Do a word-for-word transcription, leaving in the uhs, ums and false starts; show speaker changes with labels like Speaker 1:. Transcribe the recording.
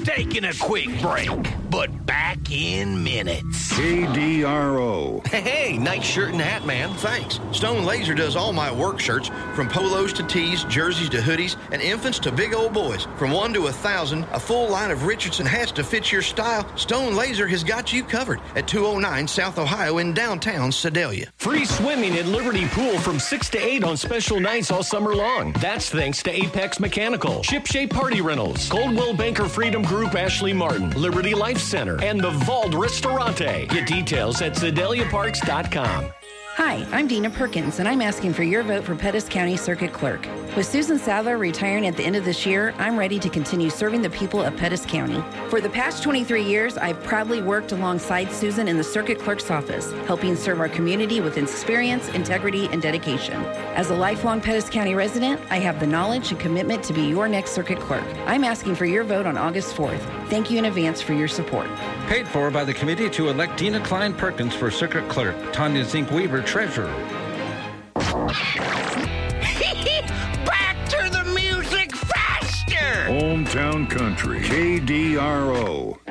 Speaker 1: taking a quick break, but back in minutes.
Speaker 2: K D R O.
Speaker 3: Hey, nice shirt and hat, man. Thanks. Stone Laser does all my work shirts, from polos to tees, jerseys to hoodies, and infants to big old boys. From one to a thousand, a full line of Richardson hats to fit your style. Stone Laser has got you covered at two oh nine South Ohio in downtown Sedalia.
Speaker 4: Free swimming at Liberty Pool from six to eight on special nights all summer long. That's thanks to Apex Mechanical, Shipshape Party Rentals, Coldwell Banker Freedom Group Ashley Martin, Liberty Life Center, and the Vault Ristorante. Get details at Sedalia Parks dot com.
Speaker 5: Hi, I'm Dina Perkins, and I'm asking for your vote for Pettis County Circuit Clerk. With Susan Sadler retiring at the end of this year, I'm ready to continue serving the people of Pettis County. For the past twenty-three years, I've proudly worked alongside Susan in the Circuit Clerk's office, helping serve our community with experience, integrity, and dedication. As a lifelong Pettis County resident, I have the knowledge and commitment to be your next Circuit Clerk. I'm asking for your vote on August fourth. Thank you in advance for your support.
Speaker 6: Paid for by the committee to elect Dina Klein Perkins for Circuit Clerk, Tanya Zink Weaver, Treasurer.
Speaker 1: Back to the music faster!
Speaker 2: Hometown Country. K D R O.